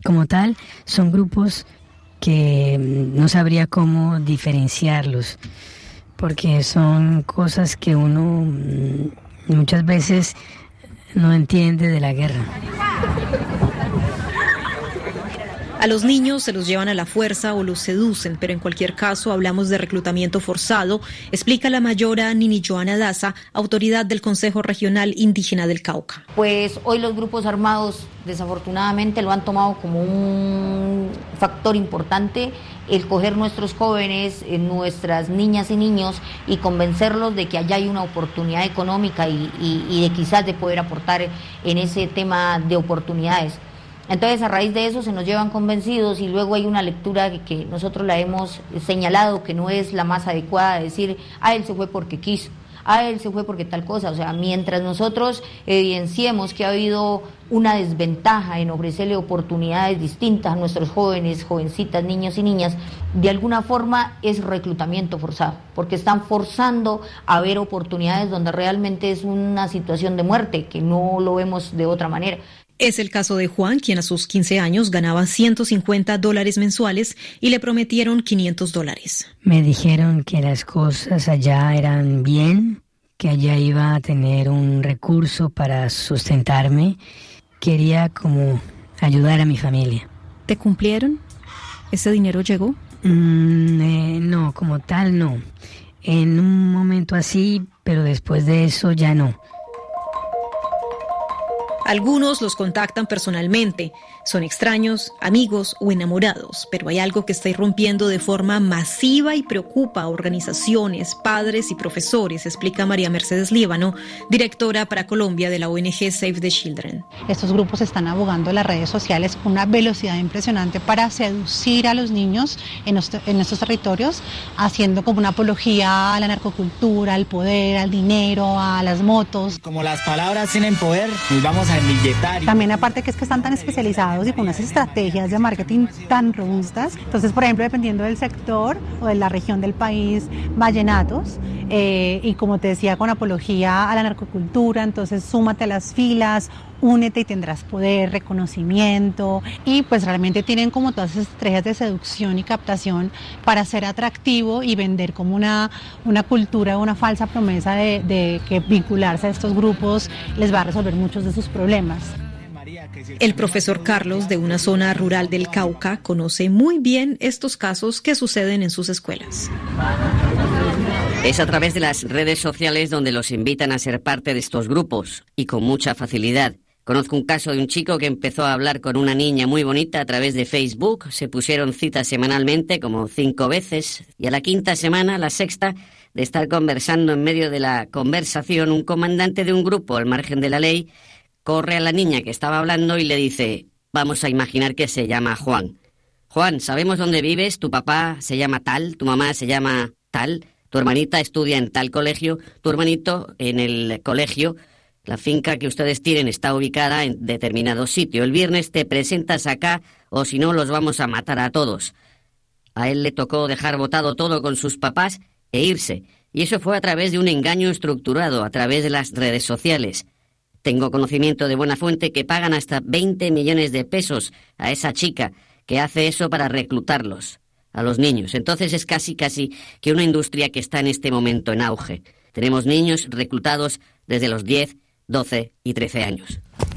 Como tal, son grupos que no sabría cómo diferenciarlos, porque son cosas que uno muchas veces no entiende de la guerra. A los niños se los llevan a la fuerza o los seducen, pero en cualquier caso hablamos de reclutamiento forzado, explica la mayora Nini Joana Daza, autoridad del Consejo Regional Indígena del Cauca. Pues hoy los grupos armados desafortunadamente lo han tomado como un factor importante, el coger nuestros jóvenes, nuestras niñas y niños y convencerlos de que allá hay una oportunidad económica y de quizás de poder aportar en ese tema de oportunidades. Entonces, a raíz de eso se nos llevan convencidos y luego hay una lectura que nosotros la hemos señalado que no es la más adecuada, de decir, él se fue porque quiso, él se fue porque tal cosa. O sea, mientras nosotros evidenciemos que ha habido una desventaja en ofrecerle oportunidades distintas a nuestros jóvenes, jovencitas, niños y niñas, de alguna forma es reclutamiento forzado, porque están forzando a ver oportunidades donde realmente es una situación de muerte, que no lo vemos de otra manera. Es el caso de Juan, quien a sus 15 años ganaba $150 mensuales y le prometieron $500. Me dijeron que las cosas allá eran bien, que allá iba a tener un recurso para sustentarme. Quería como ayudar a mi familia. ¿Te cumplieron? ¿Ese dinero llegó? No, como tal no. En un momento así, pero después de eso ya no. Algunos los contactan personalmente, son extraños, amigos o enamorados, pero hay algo que está irrumpiendo de forma masiva y preocupa a organizaciones, padres y profesores, explica María Mercedes Líbano, directora para Colombia de la ONG Save the Children. Estos grupos están abogando en las redes sociales con una velocidad impresionante para seducir a los niños en estos territorios, haciendo como una apología a la narcocultura, al poder, al dinero, a las motos. Como las palabras tienen poder, nos vamos a embilletar. También aparte que es que están tan especializados y con unas estrategias de marketing tan robustas. Entonces, por ejemplo, dependiendo del sector o de la región del país, vallenatos, y como te decía, con apología a la narcocultura, entonces súmate a las filas, únete y tendrás poder, reconocimiento, y pues realmente tienen como todas esas estrategias de seducción y captación para ser atractivo y vender como una cultura, una falsa promesa de que vincularse a estos grupos les va a resolver muchos de sus problemas. El profesor Carlos, de una zona rural del Cauca, conoce muy bien estos casos que suceden en sus escuelas. Es a través de las redes sociales donde los invitan a ser parte de estos grupos, y con mucha facilidad. Conozco un caso de un chico que empezó a hablar con una niña muy bonita a través de Facebook, se pusieron citas semanalmente como 5 veces, y a la 5ª semana, la 6ª, de estar conversando en medio de la conversación, un comandante de un grupo al margen de la ley corre a la niña que estaba hablando y le dice, vamos a imaginar que se llama Juan. Juan, sabemos dónde vives, tu papá se llama tal, tu mamá se llama tal, tu hermanita estudia en tal colegio, tu hermanito en el colegio, la finca que ustedes tienen está ubicada en determinado sitio. El viernes te presentas acá o si no los vamos a matar a todos. A él le tocó dejar botado todo con sus papás e irse. Y eso fue a través de un engaño estructurado, a través de las redes sociales. Tengo conocimiento de buena fuente que pagan hasta 20 millones de pesos a esa chica que hace eso para reclutarlos, a los niños. Entonces es casi que una industria que está en este momento en auge. Tenemos niños reclutados desde los 10, 12 y 13 años.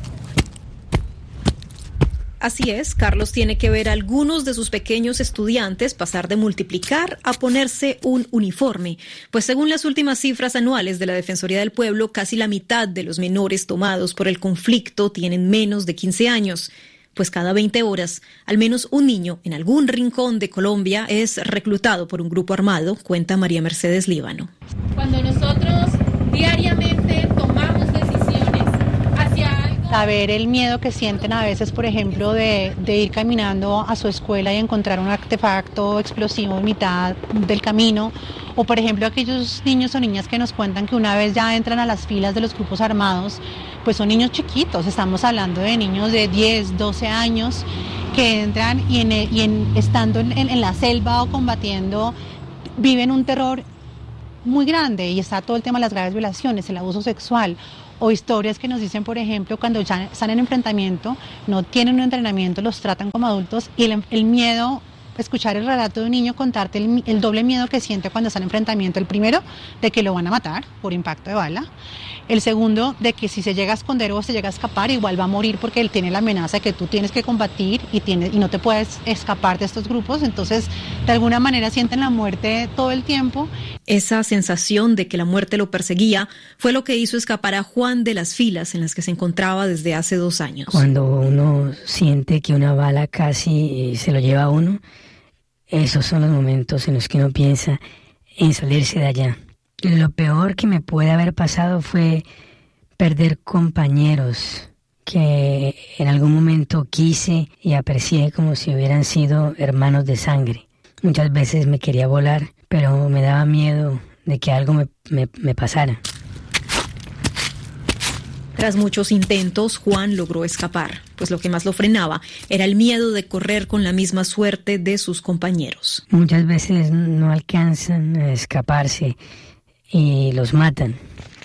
Así es, Carlos tiene que ver a algunos de sus pequeños estudiantes pasar de multiplicar a ponerse un uniforme, pues según las últimas cifras anuales de la Defensoría del Pueblo, casi la mitad de los menores tomados por el conflicto tienen menos de 15 años. Pues cada 20 horas, al menos un niño en algún rincón de Colombia es reclutado por un grupo armado, cuenta María Mercedes Líbano. Cuando nosotros diariamente tomamos decisiones hacia algo... Saber el miedo que sienten a veces, por ejemplo, de ir caminando a su escuela y encontrar un artefacto explosivo en mitad del camino, o por ejemplo aquellos niños o niñas que nos cuentan que una vez ya entran a las filas de los grupos armados, pues son niños chiquitos, estamos hablando de niños de 10, 12 años que entran y estando en la selva o combatiendo viven un terror muy grande, y está todo el tema de las graves violaciones, el abuso sexual, o historias que nos dicen, por ejemplo, cuando ya están en enfrentamiento, no tienen un entrenamiento, los tratan como adultos y el miedo, escuchar el relato de un niño contarte el doble miedo que siente cuando está en enfrentamiento. El primero, de que lo van a matar por impacto de bala. El segundo, de que si se llega a esconder o se llega a escapar, igual va a morir porque él tiene la amenaza de que tú tienes que combatir y no te puedes escapar de estos grupos. Entonces, de alguna manera sienten la muerte todo el tiempo. Esa sensación de que la muerte lo perseguía fue lo que hizo escapar a Juan de las filas en las que se encontraba desde hace 2 años. Cuando uno siente que una bala casi se lo lleva a uno, esos son los momentos en los que uno piensa en salirse de allá. Lo peor que me puede haber pasado fue perder compañeros que en algún momento quise y aprecié como si hubieran sido hermanos de sangre. Muchas veces me quería volar, pero me daba miedo de que algo me pasara. Tras muchos intentos, Juan logró escapar, pues lo que más lo frenaba era el miedo de correr con la misma suerte de sus compañeros. Muchas veces no alcanzan a escaparse y los matan.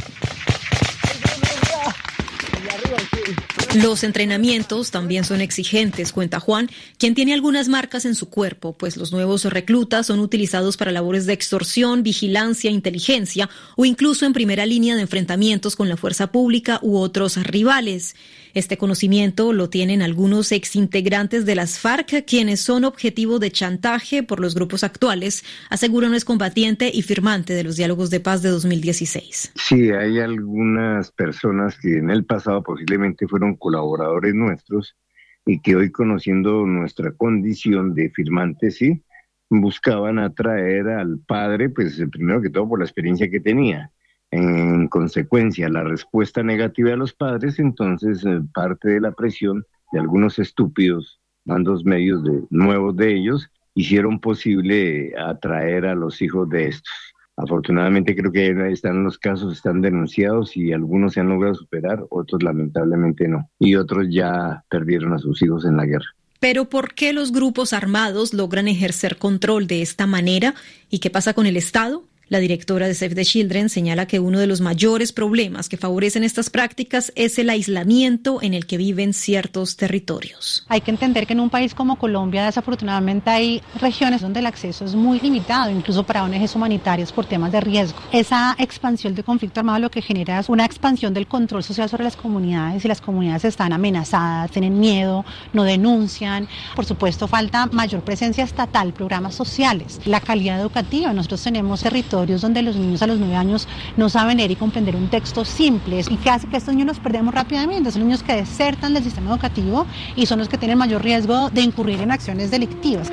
Los entrenamientos también son exigentes, cuenta Juan, quien tiene algunas marcas en su cuerpo, pues los nuevos reclutas son utilizados para labores de extorsión, vigilancia, inteligencia o incluso en primera línea de enfrentamientos con la fuerza pública u otros rivales. Este conocimiento lo tienen algunos exintegrantes de las FARC, quienes son objetivo de chantaje por los grupos actuales, asegura un excombatiente y firmante de los diálogos de paz de 2016. Sí, hay algunas personas que en el pasado posiblemente fueron colaboradores nuestros y que hoy, conociendo nuestra condición de firmantes, sí, buscaban atraer al padre, pues primero que todo por la experiencia que tenía. En consecuencia, la respuesta negativa de los padres, entonces parte de la presión de algunos estúpidos mandos medios nuevos de ellos, hicieron posible atraer a los hijos de estos. Afortunadamente creo que ahí están los casos, están denunciados y algunos se han logrado superar, otros lamentablemente no. Y otros ya perdieron a sus hijos en la guerra. Pero ¿por qué los grupos armados logran ejercer control de esta manera? ¿Y qué pasa con el Estado? La directora de Save the Children señala que uno de los mayores problemas que favorecen estas prácticas es el aislamiento en el que viven ciertos territorios. Hay que entender que en un país como Colombia, desafortunadamente, hay regiones donde el acceso es muy limitado, incluso para ONGs humanitarias por temas de riesgo. Esa expansión del conflicto armado lo que genera es una expansión del control social sobre las comunidades, y las comunidades están amenazadas, tienen miedo, no denuncian. Por supuesto, falta mayor presencia estatal, programas sociales, la calidad educativa. Nosotros tenemos territorios donde los niños a los 9 años no saben leer y comprender un texto simple, y que hace que estos niños los perdemos rápidamente. Son niños que desertan del sistema educativo y son los que tienen mayor riesgo de incurrir en acciones delictivas.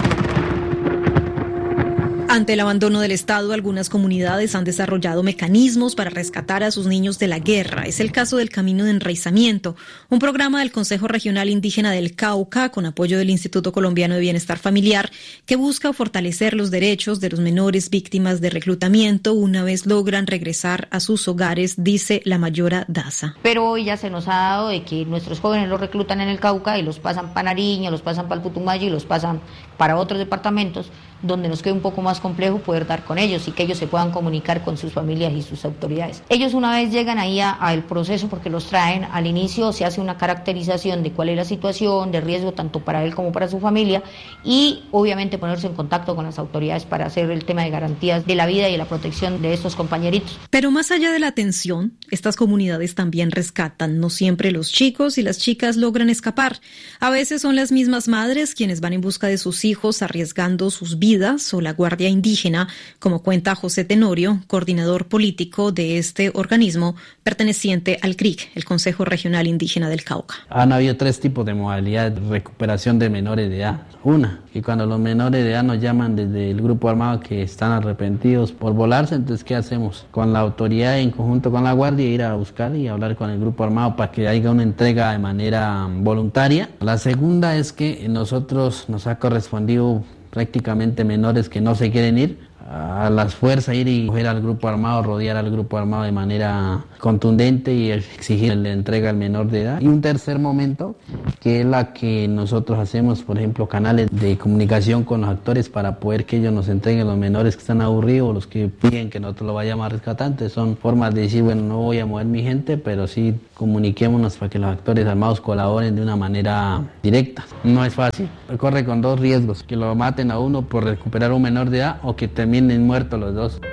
Ante el abandono del Estado, algunas comunidades han desarrollado mecanismos para rescatar a sus niños de la guerra. Es el caso del Camino de Enraizamiento, un programa del Consejo Regional Indígena del Cauca, con apoyo del Instituto Colombiano de Bienestar Familiar, que busca fortalecer los derechos de los menores víctimas de reclutamiento una vez logran regresar a sus hogares, dice la mayora Daza. Pero hoy ya se nos ha dado de que nuestros jóvenes los reclutan en el Cauca y los pasan para Nariño, los pasan para el Putumayo y los pasan para otros departamentos, donde nos queda un poco más complejo poder dar con ellos y que ellos se puedan comunicar con sus familias y sus autoridades. Ellos, una vez llegan ahí al proceso, porque los traen, al inicio se hace una caracterización de cuál es la situación de riesgo tanto para él como para su familia, y obviamente ponerse en contacto con las autoridades para hacer el tema de garantías de la vida y de la protección de estos compañeritos. Pero más allá de la atención, estas comunidades también rescatan. No siempre los chicos y las chicas logran escapar. A veces son las mismas madres quienes van en busca de sus hijos, arriesgando sus vidas, o la Guardia Indígena, como cuenta José Tenorio, coordinador político de este organismo perteneciente al CRIC, el Consejo Regional Indígena del Cauca. Han habido 3 tipos de modalidades de recuperación de menores de edad. Una, que cuando los menores de edad nos llaman desde el grupo armado que están arrepentidos por volarse, entonces ¿qué hacemos? Con la autoridad en conjunto con la Guardia ir a buscar y hablar con el grupo armado para que haya una entrega de manera voluntaria. La segunda es que nosotros nos ha correspondido prácticamente menores que no se quieren ir. a las fuerzas ir y coger al grupo armado, rodear al grupo armado de manera contundente y exigir la entrega al menor de edad. Y un tercer momento, que es la que nosotros hacemos, por ejemplo, canales de comunicación con los actores para poder que ellos nos entreguen los menores que están aburridos, los que piden que nosotros lo vayamos a rescatar. Entonces son formas de decir, bueno, no voy a mover mi gente, pero sí comuniquémonos para que los actores armados colaboren de una manera directa. No es fácil, corre con dos riesgos, que lo maten a uno por recuperar un menor de edad o que terminen muertos los dos.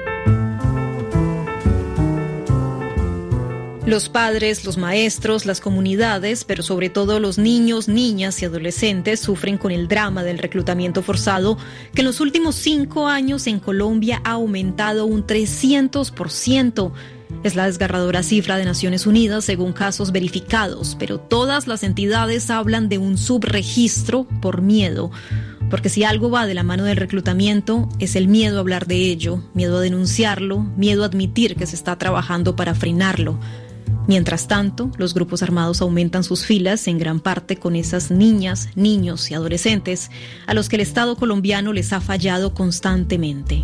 Los padres, los maestros, las comunidades, pero sobre todo los niños, niñas y adolescentes sufren con el drama del reclutamiento forzado, que en los últimos 5 años en Colombia ha aumentado un 300%. Es la desgarradora cifra de Naciones Unidas según casos verificados, pero todas las entidades hablan de un subregistro por miedo. Porque si algo va de la mano del reclutamiento, es el miedo a hablar de ello, miedo a denunciarlo, miedo a admitir que se está trabajando para frenarlo. Mientras tanto, los grupos armados aumentan sus filas en gran parte con esas niñas, niños y adolescentes a los que el Estado colombiano les ha fallado constantemente.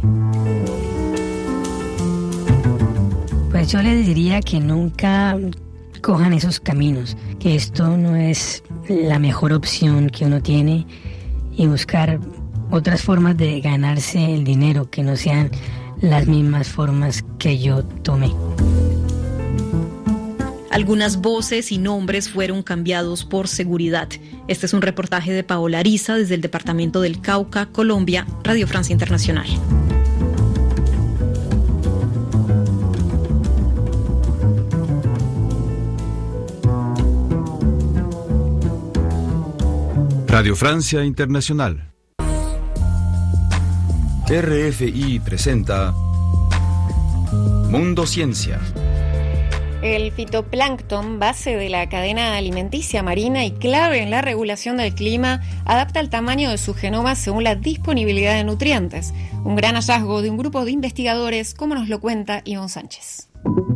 Pues yo les diría que nunca cojan esos caminos, que esto no es la mejor opción que uno tiene y buscar otras formas de ganarse el dinero que no sean las mismas formas que yo tomé. Algunas voces y nombres fueron cambiados por seguridad. Este es un reportaje de Paola Ariza desde el departamento del Cauca, Colombia, Radio Francia Internacional. Radio Francia Internacional. RFI presenta Mundo Ciencia. El fitoplancton, base de la cadena alimenticia marina y clave en la regulación del clima, adapta el tamaño de su genoma según la disponibilidad de nutrientes. Un gran hallazgo de un grupo de investigadores, como nos lo cuenta Ivonne Sánchez.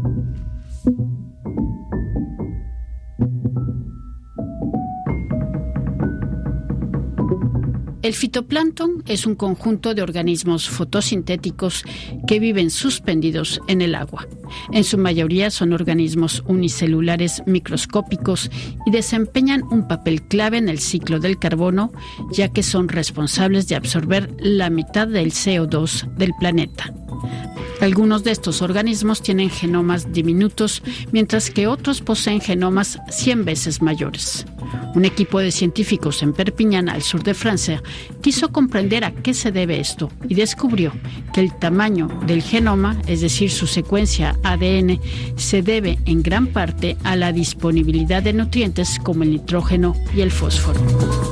El fitoplancton es un conjunto de organismos fotosintéticos que viven suspendidos en el agua. En su mayoría son organismos unicelulares microscópicos y desempeñan un papel clave en el ciclo del carbono, ya que son responsables de absorber la mitad del CO2 del planeta. Algunos de estos organismos tienen genomas diminutos, mientras que otros poseen genomas 100 veces mayores. Un equipo de científicos en Perpiñán, al sur de Francia, quiso comprender a qué se debe esto y descubrió que el tamaño del genoma, es decir, su secuencia ADN, se debe en gran parte a la disponibilidad de nutrientes como el nitrógeno y el fósforo.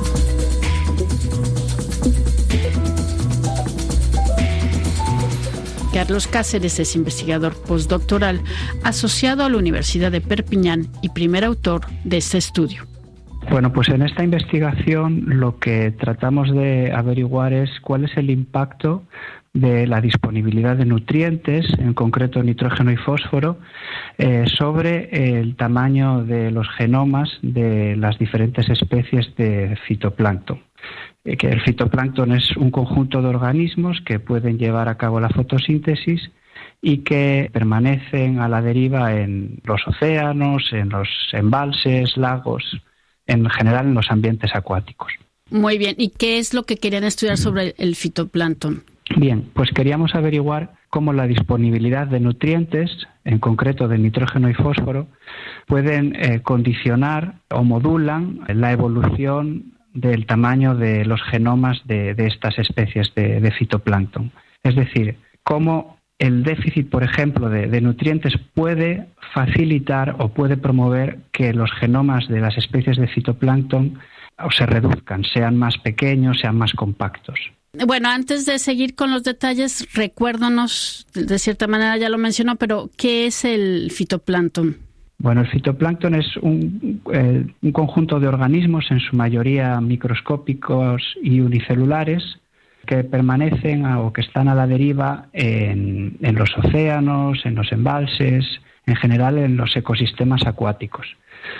Carlos Cáceres es investigador postdoctoral asociado a la Universidad de Perpiñán y primer autor de este estudio. Bueno, pues en esta investigación lo que tratamos de averiguar es cuál es el impacto de la disponibilidad de nutrientes, en concreto nitrógeno y fósforo, sobre el tamaño de los genomas de las diferentes especies de fitoplancton. Que el fitoplancton es un conjunto de organismos que pueden llevar a cabo la fotosíntesis y que permanecen a la deriva en los océanos, en los embalses, lagos, en general en los ambientes acuáticos. Muy bien, ¿y qué es lo que querían estudiar sobre el fitoplancton? Bien, pues queríamos averiguar cómo la disponibilidad de nutrientes, en concreto de nitrógeno y fósforo, pueden condicionar o modulan la evolución del tamaño de los genomas de estas especies de fitoplancton. Es decir, cómo el déficit, por ejemplo, de nutrientes puede facilitar o puede promover que los genomas de las especies de fitoplancton se reduzcan, sean más pequeños, sean más compactos. Bueno, antes de seguir con los detalles, recuérdanos, de cierta manera ya lo mencionó, pero ¿qué es el fitoplancton? Bueno, el fitoplancton es un conjunto de organismos, en su mayoría microscópicos y unicelulares, que permanecen o que están a la deriva en los océanos, en los embalses, en general en los ecosistemas acuáticos.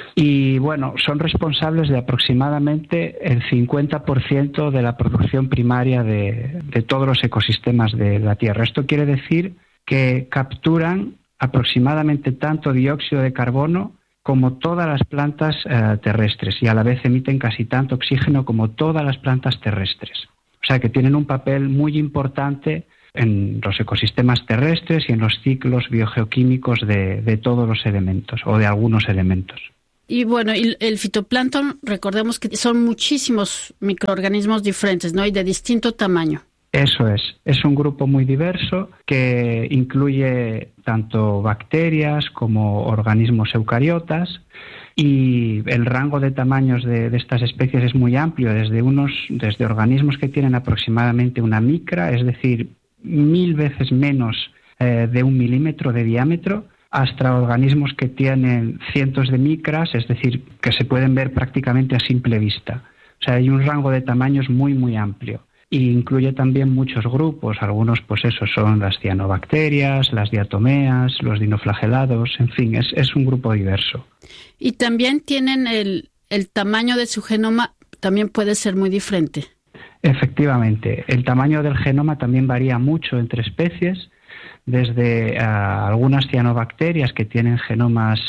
Y bueno, son responsables de aproximadamente el 50% de la producción primaria de todos los ecosistemas de la Tierra. Esto quiere decir que capturan aproximadamente tanto dióxido de carbono como todas las plantas terrestres, y a la vez emiten casi tanto oxígeno como todas las plantas terrestres. O sea que tienen un papel muy importante en los ecosistemas terrestres y en los ciclos biogeoquímicos de todos los elementos o de algunos elementos. Y bueno, el fitoplancton, recordemos que son muchísimos microorganismos diferentes, ¿no? Y de distinto tamaño. Eso es un grupo muy diverso que incluye tanto bacterias como organismos eucariotas, y el rango de tamaños de estas especies es muy amplio, desde organismos que tienen aproximadamente una micra, es decir, 1000 veces menos de 1 milímetro de diámetro, hasta organismos que tienen cientos de micras, es decir, que se pueden ver prácticamente a simple vista. O sea, hay un rango de tamaños muy, muy amplio. Y incluye también muchos grupos, algunos pues esos son las cianobacterias, las diatomeas, los dinoflagelados, en fin, es un grupo diverso. Y también tienen el tamaño de su genoma, también puede ser muy diferente. Efectivamente, el tamaño del genoma también varía mucho entre especies, desde algunas cianobacterias que tienen genomas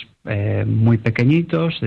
muy pequeñitos,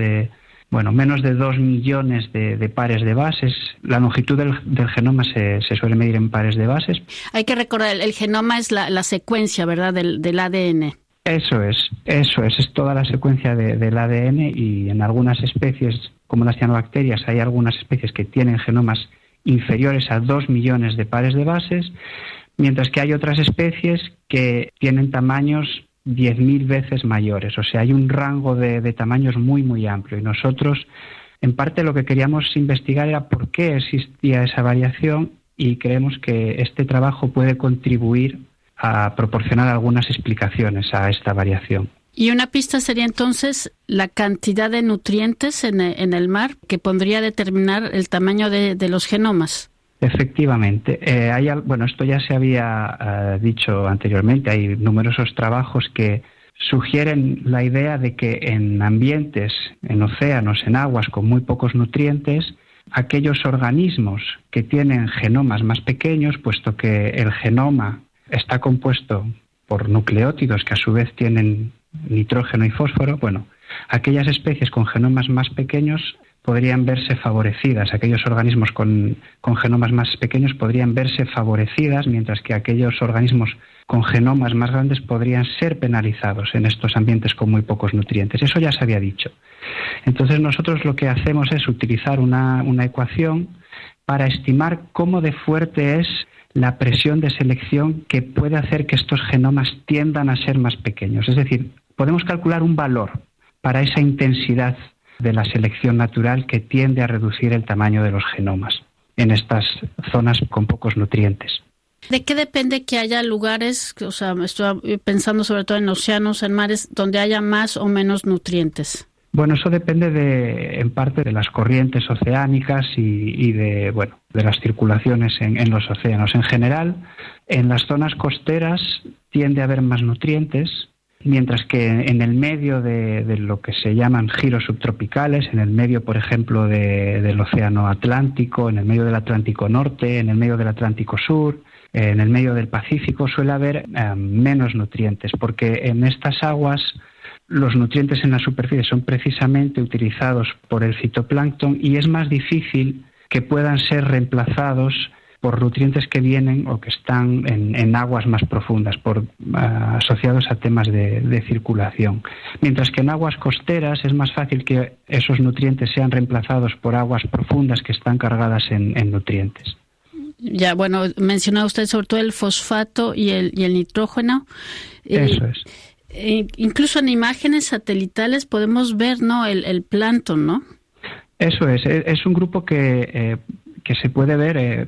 menos de 2 millones de pares de bases. La longitud del genoma se suele medir en pares de bases. Hay que recordar, el genoma es la secuencia, ¿verdad?, del ADN. Eso es toda la secuencia del ADN, y en algunas especies, como las cianobacterias, hay algunas especies que tienen genomas inferiores a 2 millones de pares de bases, mientras que hay otras especies que tienen tamaños 10.000 veces mayores. O sea, hay un rango de tamaños muy, muy amplio. Y nosotros, en parte, lo que queríamos investigar era por qué existía esa variación, y creemos que este trabajo puede contribuir a proporcionar algunas explicaciones a esta variación. Y una pista sería entonces la cantidad de nutrientes en el mar que podría determinar el tamaño de los genomas. Efectivamente. Esto ya se había dicho anteriormente. Hay numerosos trabajos que sugieren la idea de que en ambientes, en océanos, en aguas con muy pocos nutrientes, aquellos organismos que tienen genomas más pequeños, puesto que el genoma está compuesto por nucleótidos que a su vez tienen nitrógeno y fósforo, aquellas especies con genomas más pequeños podrían verse favorecidas, aquellos organismos con genomas más pequeños podrían verse favorecidas, mientras que aquellos organismos con genomas más grandes podrían ser penalizados en estos ambientes con muy pocos nutrientes. Eso ya se había dicho. Entonces nosotros lo que hacemos es utilizar una ecuación para estimar cómo de fuerte es la presión de selección que puede hacer que estos genomas tiendan a ser más pequeños. Es decir, podemos calcular un valor para esa intensidad de la selección natural que tiende a reducir el tamaño de los genomas en estas zonas con pocos nutrientes. ¿De qué depende que haya lugares, estoy pensando sobre todo en océanos, en mares, donde haya más o menos nutrientes? Bueno, eso depende en parte de las corrientes oceánicas y de las circulaciones en los océanos. En general, en las zonas costeras tiende a haber más nutrientes, mientras que en el medio de lo que se llaman giros subtropicales, en el medio, por ejemplo, del Océano Atlántico, en el medio del Atlántico Norte, en el medio del Atlántico Sur, en el medio del Pacífico, suele haber menos nutrientes, porque en estas aguas los nutrientes en la superficie son precisamente utilizados por el fitoplancton, y es más difícil que puedan ser reemplazados por nutrientes que vienen o que están en aguas más profundas, asociados a temas de circulación. Mientras que en aguas costeras es más fácil que esos nutrientes sean reemplazados por aguas profundas que están cargadas en nutrientes. Ya, menciona usted sobre todo el fosfato y el nitrógeno. Eso es. Incluso en imágenes satelitales podemos ver, ¿no?, el plancton, ¿no? Eso es un grupo que se puede ver,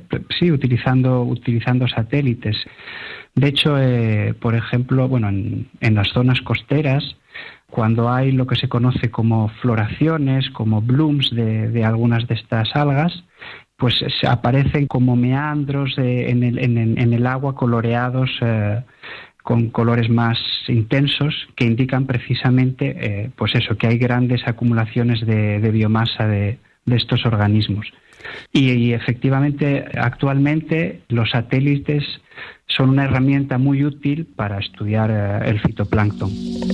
utilizando satélites. De hecho, por ejemplo, en las zonas costeras, cuando hay lo que se conoce como floraciones, como blooms de algunas de estas algas, pues aparecen como meandros en el agua coloreados con colores más intensos que indican precisamente pues eso, que hay grandes acumulaciones de biomasa de estos organismos. Y efectivamente, actualmente los satélites son una herramienta muy útil para estudiar el fitoplancton.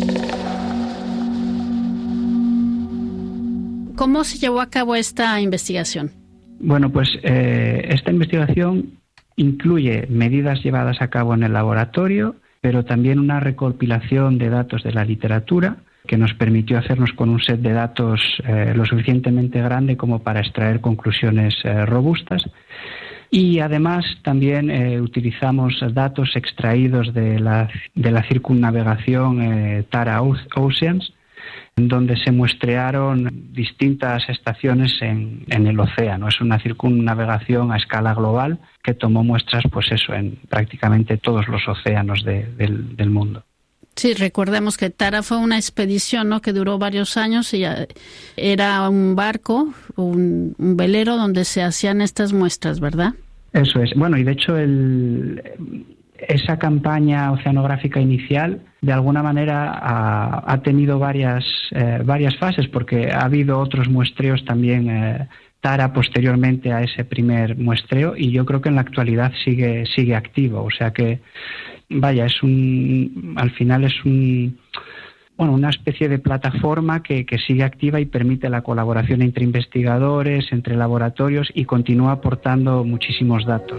¿Cómo se llevó a cabo esta investigación? Bueno, pues esta investigación incluye medidas llevadas a cabo en el laboratorio, pero también una recopilación de datos de la literatura que nos permitió hacernos con un set de datos lo suficientemente grande como para extraer conclusiones robustas. Y además también utilizamos datos extraídos de la circunnavegación Tara Oceans, en donde se muestrearon distintas estaciones en el océano. Es una circunnavegación a escala global que tomó muestras, pues eso, en prácticamente todos los océanos del mundo. Sí, recordemos que Tara fue una expedición, ¿no?, que duró varios años y era un barco, un velero donde se hacían estas muestras, ¿verdad? Eso es. Bueno, y de hecho esa campaña oceanográfica inicial de alguna manera ha tenido varias fases, porque ha habido otros muestreos también, Tara posteriormente a ese primer muestreo, y yo creo que en la actualidad sigue activo. O sea que, vaya, al final es una especie de plataforma que sigue activa y permite la colaboración entre investigadores, entre laboratorios, y continúa aportando muchísimos datos.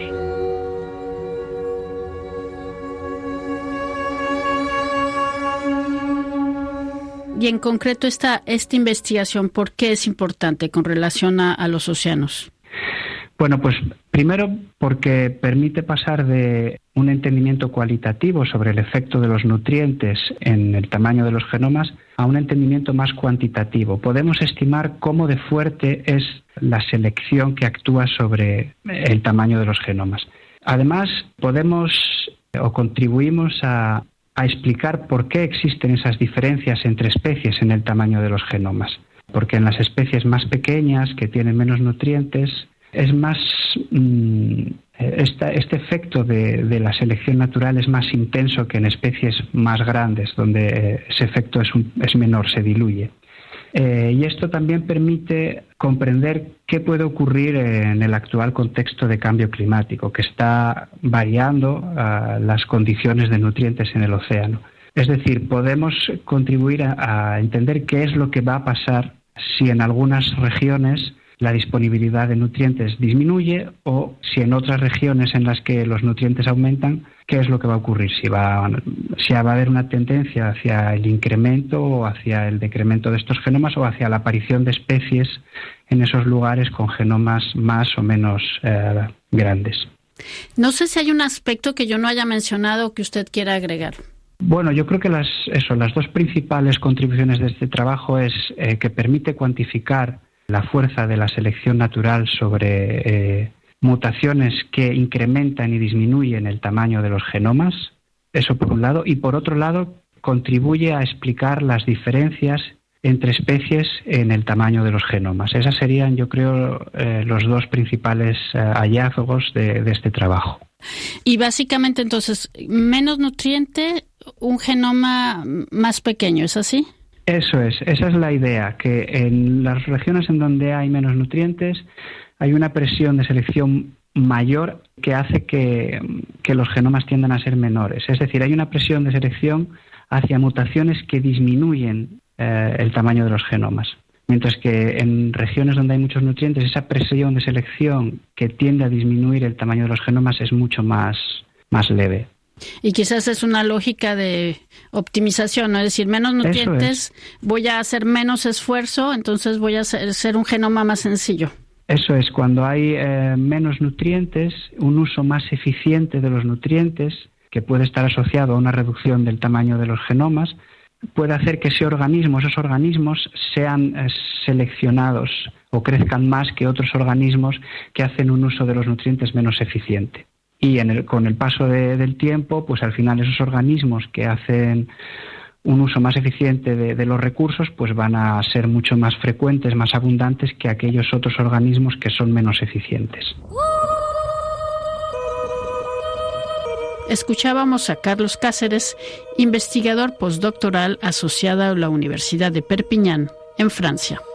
Y en concreto esta investigación, ¿por qué es importante con relación a los océanos? Bueno, pues primero porque permite pasar de un entendimiento cualitativo sobre el efecto de los nutrientes en el tamaño de los genomas a un entendimiento más cuantitativo. Podemos estimar cómo de fuerte es la selección que actúa sobre el tamaño de los genomas. Además, contribuimos a explicar por qué existen esas diferencias entre especies en el tamaño de los genomas. Porque en las especies más pequeñas, que tienen menos nutrientes, es más este efecto de la selección natural es más intenso que en especies más grandes, donde ese efecto es menor, se diluye. Y esto también permite comprender qué puede ocurrir en el actual contexto de cambio climático, que está variando las condiciones de nutrientes en el océano. Es decir, podemos contribuir a entender qué es lo que va a pasar si en algunas regiones la disponibilidad de nutrientes disminuye, o si en otras regiones en las que los nutrientes aumentan, qué es lo que va a ocurrir, si va a haber una tendencia hacia el incremento o hacia el decremento de estos genomas, o hacia la aparición de especies en esos lugares con genomas más o menos grandes. No sé si hay un aspecto que yo no haya mencionado que usted quiera agregar. Bueno, yo creo que las dos principales contribuciones de este trabajo es que permite cuantificar la fuerza de la selección natural sobre mutaciones que incrementan y disminuyen el tamaño de los genomas, eso por un lado, y por otro lado contribuye a explicar las diferencias entre especies en el tamaño de los genomas. Esas serían, yo creo, los dos principales hallazgos de este trabajo. Y básicamente entonces, menos nutriente, un genoma más pequeño, ¿es así? Eso es, esa es la idea, que en las regiones en donde hay menos nutrientes hay una presión de selección mayor que hace que los genomas tiendan a ser menores. Es decir, hay una presión de selección hacia mutaciones que disminuyen el tamaño de los genomas. Mientras que en regiones donde hay muchos nutrientes, esa presión de selección que tiende a disminuir el tamaño de los genomas es mucho más leve. Y quizás es una lógica de optimización, ¿no? Es decir, menos nutrientes, voy a hacer menos esfuerzo, entonces voy a hacer un genoma más sencillo. Eso es, cuando hay menos nutrientes, un uso más eficiente de los nutrientes, que puede estar asociado a una reducción del tamaño de los genomas, puede hacer que esos organismos sean seleccionados o crezcan más que otros organismos que hacen un uso de los nutrientes menos eficiente. Y con el paso del tiempo, pues al final esos organismos que hacen un uso más eficiente de los recursos, pues van a ser mucho más frecuentes, más abundantes que aquellos otros organismos que son menos eficientes. Escuchábamos a Carlos Cáceres, investigador postdoctoral asociado a la Universidad de Perpiñán, en Francia.